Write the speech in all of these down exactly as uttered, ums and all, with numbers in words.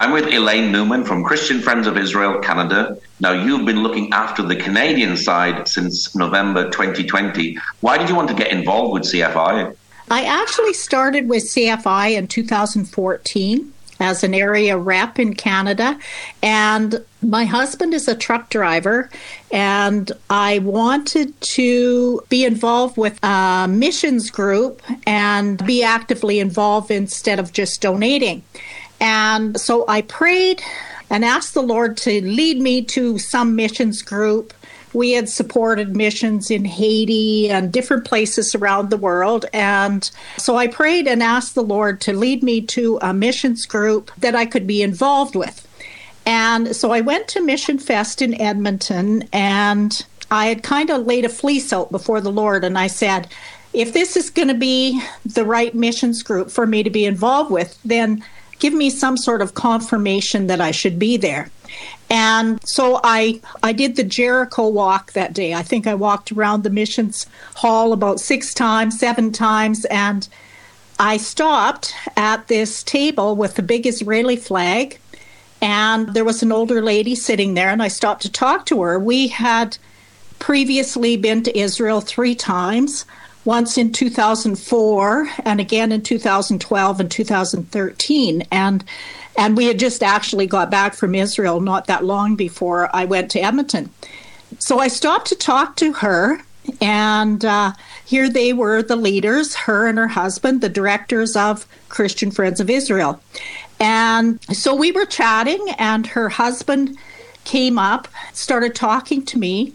I'm with Elaine Newman from Christian Friends of Israel, Canada. Now, you've been looking after the Canadian side since November twenty twenty. Why did you want to get involved with C F I? I actually started with C F I in two thousand fourteen as an area rep in Canada. And my husband is a truck driver, and I wanted to be involved with a missions group and be actively involved instead of just donating. And so I prayed and asked the Lord to lead me to some missions group. We had supported missions in Haiti and different places around the world. And so I prayed and asked the Lord to lead me to a missions group that I could be involved with. And so I went to Mission Fest in Edmonton, and I had kind of laid a fleece out before the Lord. And I said, if this is going to be the right missions group for me to be involved with, then give me some sort of confirmation that I should be there. And so I I did the Jericho walk that day. I think I walked around the missions hall about six times, seven times, and I stopped at this table with the big Israeli flag, and there was an older lady sitting there, and I stopped to talk to her. We had previously been to Israel three times, once in two thousand four and again in two thousand twelve and two thousand thirteen. And and we had just actually got back from Israel not that long before I went to Edmonton. So I stopped to talk to her, and uh, here they were, the leaders, her and her husband, the directors of Christian Friends of Israel. And so we were chatting, and her husband came up, started talking to me,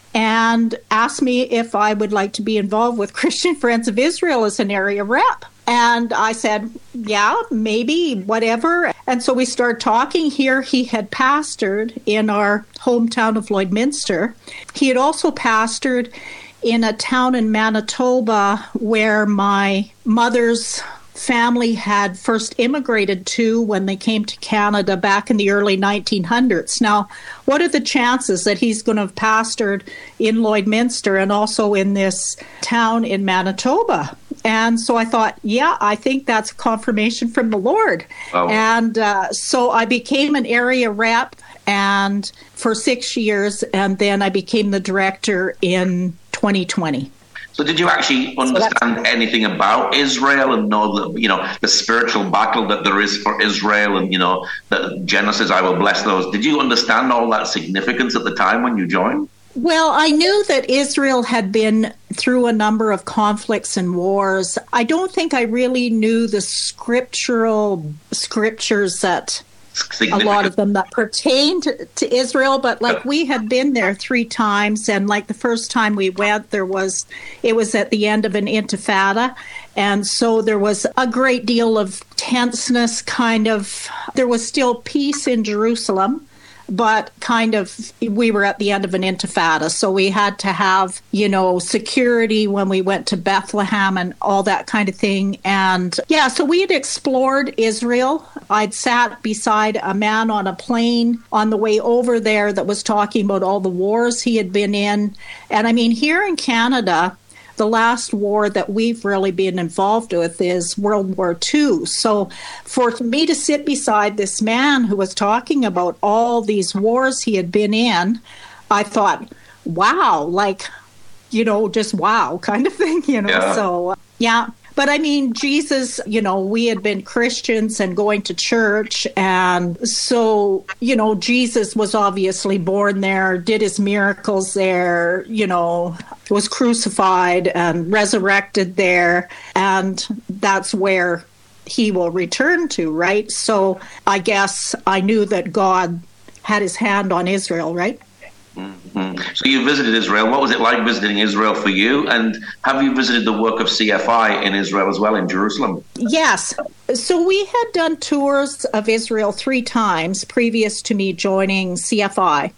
and asked me if I would like to be involved with Christian Friends of Israel as an area rep. And I said, yeah, maybe, whatever. And so we started talking. Here he had pastored in our hometown of Lloydminster. He had also pastored in a town in Manitoba where my mother's family had first immigrated to when they came to Canada back in the early nineteen hundreds. Now, what are the chances that he's going to have pastored in Lloydminster and also in this town in Manitoba? And so I thought, yeah, I think that's confirmation from the Lord. Oh. And uh, so I became an area rep and for six years, and then I became the director in twenty twenty. So did you actually understand so anything about Israel and know the, you know, the spiritual battle that there is for Israel and, you know, that Genesis, I will bless those. Did you understand all that significance at the time when you joined? Well, I knew that Israel had been through a number of conflicts and wars. I don't think I really knew the scriptural scriptures that a lot of them that pertained to, to Israel, but like we had been there three times, and like the first time we went, there was, it was at the end of an intifada, and so there was a great deal of tenseness, kind of, there was still peace in Jerusalem, but kind of we were at the end of an intifada. So we had to have, you know, security when we went to Bethlehem and all that kind of thing. And yeah, so we had explored Israel. I'd sat beside a man on a plane on the way over there that was talking about all the wars he had been in. And I mean, here in Canada, the last war that we've really been involved with is World War Two. So for me to sit beside this man who was talking about all these wars he had been in, I thought, wow, like, you know, just wow kind of thing, you know. Yeah. So, yeah. But I mean, Jesus, you know, we had been Christians and going to church. And so, you know, Jesus was obviously born there, did his miracles there, you know, was crucified and resurrected there. And that's where he will return to, right? So I guess I knew that God had his hand on Israel, right? Mm-hmm. So you visited Israel. What was it like visiting Israel for you? And have you visited the work of C F I in Israel as well, in Jerusalem? Yes. So we had done tours of Israel three times previous to me joining C F I.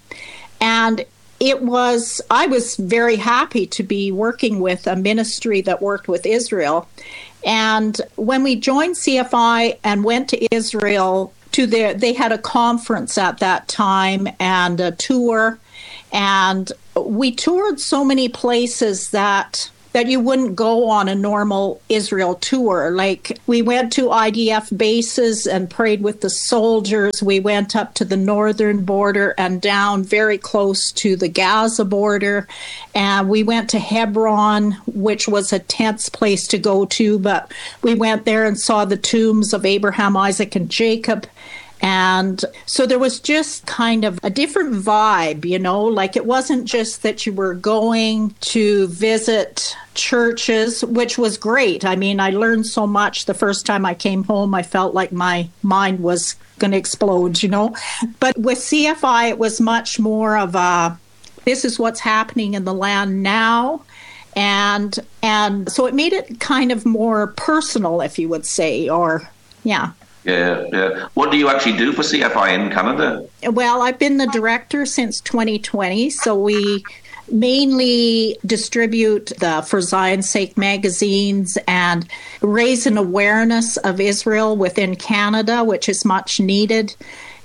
And it was, I was very happy to be working with a ministry that worked with Israel. And when we joined C F I and went to Israel, to their, they had a conference at that time and a tour. And we toured so many places that that you wouldn't go on a normal Israel tour. Like, we went to I D F bases and prayed with the soldiers. We went up to the northern border and down very close to the Gaza border. And we went to Hebron, which was a tense place to go to, but we went there and saw the tombs of Abraham, Isaac, and Jacob. And so there was just kind of a different vibe, you know, like it wasn't just that you were going to visit churches, which was great. I mean, I learned so much the first time I came home. I felt like my mind was going to explode, you know. But with C F I, it was much more of a, this is what's happening in the land now. And and so it made it kind of more personal, if you would say, or yeah. Yeah, yeah. What do you actually do for C F I in Canada? Well, I've been the director since twenty twenty, so we mainly distribute the For Zion's Sake magazines and raise an awareness of Israel within Canada, which is much needed,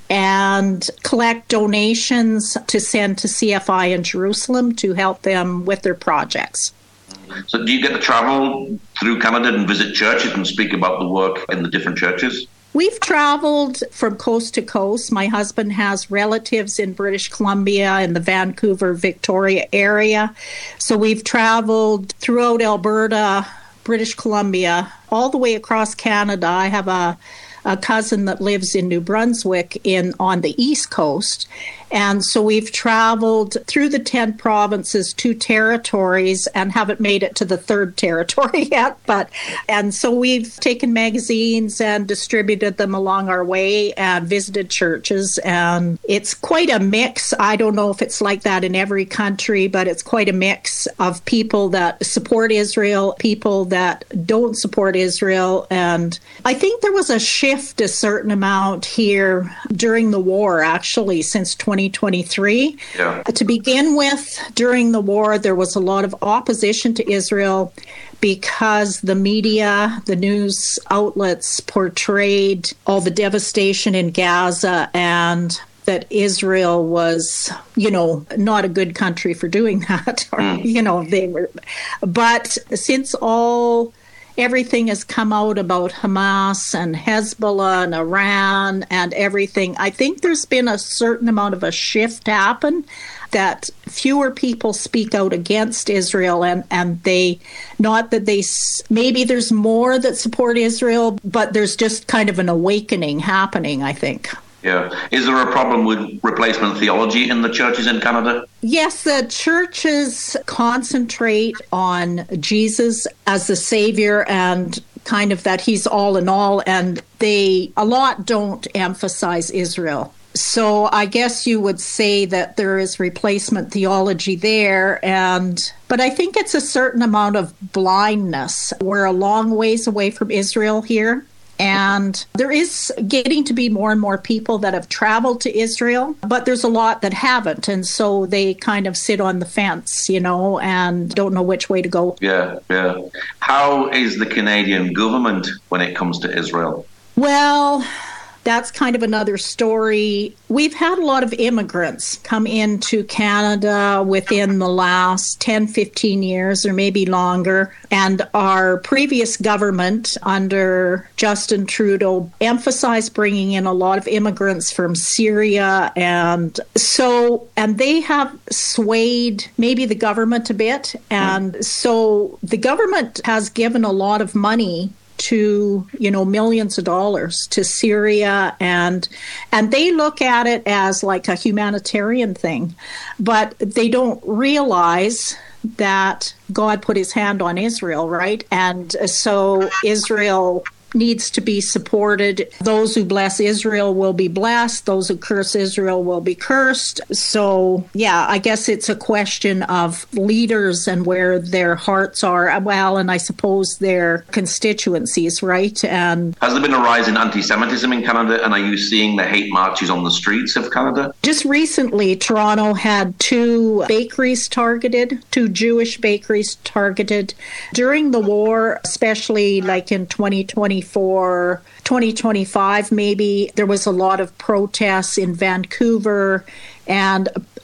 and collect donations to send to C F I in Jerusalem to help them with their projects. So do you get to travel through Canada and visit churches and speak about the work in the different churches? We've traveled from coast to coast. My husband has relatives in British Columbia and the Vancouver, Victoria area. So we've traveled throughout Alberta, British Columbia, all the way across Canada. I have a, a cousin that lives in New Brunswick in on the East Coast. And so we've traveled through the ten provinces, two territories, and haven't made it to the third territory yet. But and so we've taken magazines and distributed them along our way and visited churches. And it's quite a mix. I don't know if it's like that in every country, but it's quite a mix of people that support Israel, people that don't support Israel. And I think there was a shift a certain amount here during the war, actually, since twenty twenty-three. Yeah. To begin with, during the war, there was a lot of opposition to Israel because the media, the news outlets portrayed all the devastation in Gaza and that Israel was, you know, not a good country for doing that. or, mm. You know, they were. But since all everything has come out about Hamas and Hezbollah and Iran and everything, I think there's been a certain amount of a shift happen that fewer people speak out against Israel, and, and they, not that they, maybe there's more that support Israel, but there's just kind of an awakening happening, I think. Yeah. Is there a problem with replacement theology in the churches in Canada? Yes, the churches concentrate on Jesus as the Savior and kind of that he's all in all, and they a lot don't emphasize Israel. So I guess you would say that there is replacement theology there, and but I think it's a certain amount of blindness. We're a long ways away from Israel here. And there is getting to be more and more people that have traveled to Israel, but there's a lot that haven't. And so they kind of sit on the fence, you know, and don't know which way to go. Yeah, yeah. How is the Canadian government when it comes to Israel? Well, that's kind of another story. We've had a lot of immigrants come into Canada within the last ten, fifteen years or maybe longer. And our previous government under Justin Trudeau emphasized bringing in a lot of immigrants from Syria. And so, and they have swayed maybe the government a bit. And mm. so the government has given a lot of money to, you know, millions of dollars to Syria, and and they look at it as like a humanitarian thing, but they don't realize that God put his hand on Israel, right? And so Israel needs to be supported. Those who bless Israel will be blessed. Those who curse Israel will be cursed. So, yeah, I guess it's a question of leaders and where their hearts are. Well, and I suppose their constituencies, right? And has there been a rise in anti-Semitism in Canada? And are you seeing the hate marches on the streets of Canada? Just recently, Toronto had two bakeries targeted, two Jewish bakeries targeted. During the war, especially like in twenty twenty, for twenty twenty-five, maybe there was a lot of protests in Vancouver, and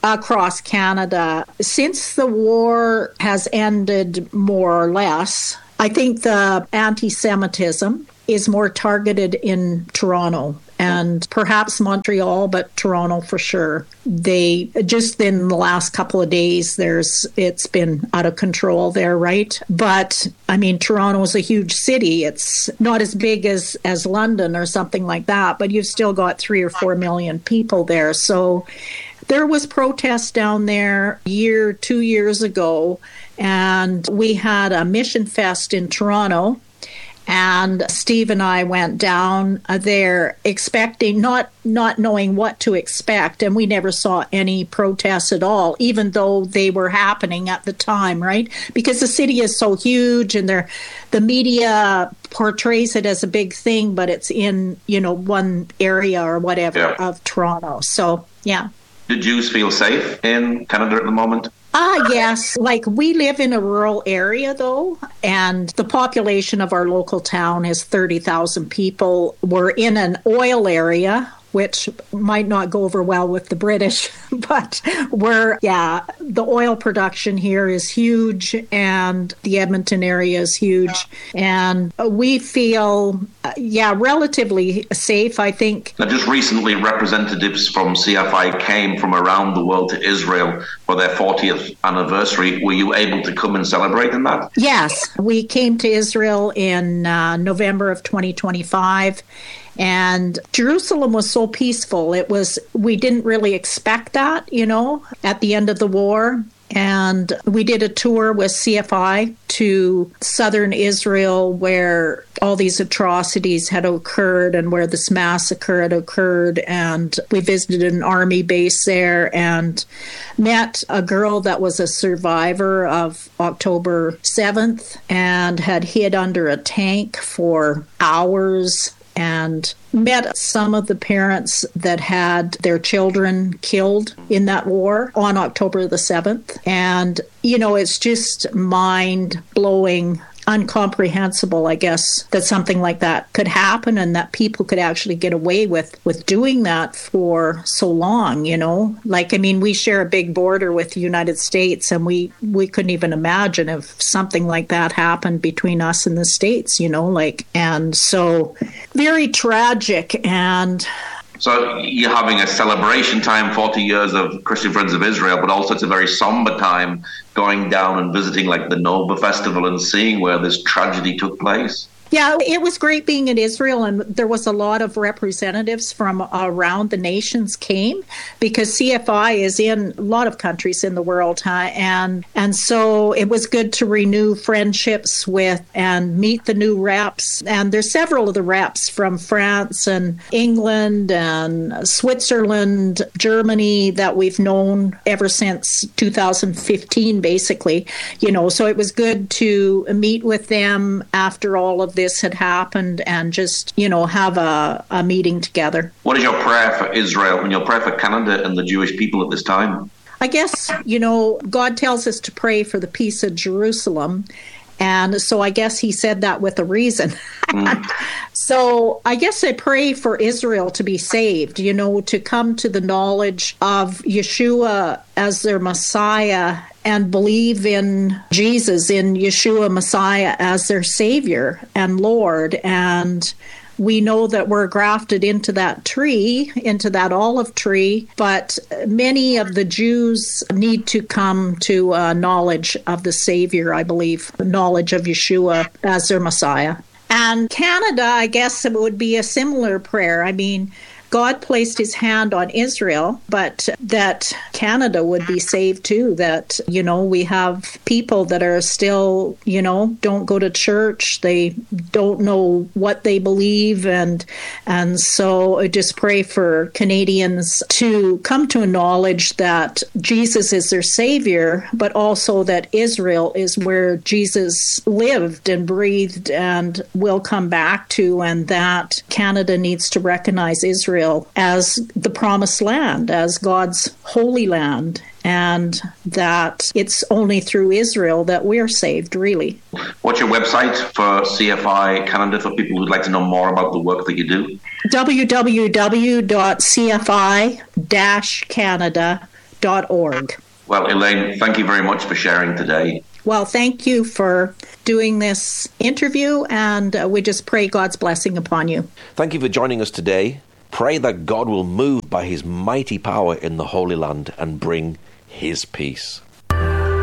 across Canada. Since the war has ended more or less, I think the anti-Semitism is more targeted in Toronto and perhaps Montreal, but Toronto for sure. They just in the last couple of days, there's it's been out of control there, right? But I mean, Toronto is a huge city. It's not as big as as London or something like that, but you've still got three or four million people there. So there was protest down there a year, two years ago, and we had a Mission Fest in Toronto. And Steve and I went down there expecting, not not knowing what to expect. And we never saw any protests at all, even though they were happening at the time, right? Because the city is so huge and they're, the media portrays it as a big thing, but it's in, you know, one area or whatever yeah. of Toronto. So, yeah. Do Jews feel safe in Canada at the moment? Ah, yes. Like, we live in a rural area, though, and the population of our local town is thirty thousand people. We're in an oil area, which might not go over well with the British, but we're, yeah, the oil production here is huge, and the Edmonton area is huge, and we feel, yeah, relatively safe, I think. Now, just recently, representatives from C F I came from around the world to Israel for their fortieth anniversary. Were you able to come and celebrate in that? Yes, we came to Israel in uh, November of twenty twenty-five. And Jerusalem was so peaceful. It was, we didn't really expect that, you know, at the end of the war. And we did a tour with C F I to southern Israel where all these atrocities had occurred and where this massacre had occurred. And we visited an army base there and met a girl that was a survivor of October seventh and had hid under a tank for hours, and met some of the parents that had their children killed in that war on October the seventh. And, you know, it's just mind-blowing, incomprehensible, I guess, that something like that could happen and that people could actually get away with, with doing that for so long, you know? Like, I mean, we share a big border with the United States, and we, we couldn't even imagine if something like that happened between us and the States, you know? Like, and so very tragic. And so you're having a celebration time, forty years of Christian Friends of Israel, but also it's a very somber time going down and visiting like the Nova Festival and seeing where this tragedy took place. Yeah, it was great being in Israel, and there was a lot of representatives from around the nations came because C F I is in a lot of countries in the world, huh? and and so it was good to renew friendships with and meet the new reps. And there's several of the reps from France and England and Switzerland, Germany that we've known ever since two thousand fifteen, basically. You know, so it was good to meet with them after all of this had happened and just, you know, have a, a meeting together. What is your prayer for Israel and your prayer for Canada and the Jewish people at this time? I guess, you know, God tells us to pray for the peace of Jerusalem. And so I guess he said that with a reason. Mm. So I guess I pray for Israel to be saved, you know, to come to the knowledge of Yeshua as their Messiah and believe in Jesus, in Yeshua Messiah as their Savior and Lord. And we know that we're grafted into that tree, into that olive tree, but many of the Jews need to come to uh, knowledge of the Savior, I believe, knowledge of Yeshua as their Messiah. And Canada, I guess it would be a similar prayer. I mean, God placed his hand on Israel, but that Canada would be saved too, that, you know, we have people that are still, you know, don't go to church. They don't know what they believe. And and so I just pray for Canadians to come to a knowledge that Jesus is their Savior, but also that Israel is where Jesus lived and breathed and will come back to, and that Canada needs to recognize Israel as the promised land, as God's holy land, and that it's only through Israel that we're saved, really. What's your website for C F I Canada for people who'd like to know more about the work that you do? w w w dot c f i dash canada dot org. Well, Elaine, thank you very much for sharing today. Well, thank you for doing this interview, and uh, we just pray God's blessing upon you. Thank you for joining us today. Pray that God will move by his mighty power in the Holy Land and bring his peace.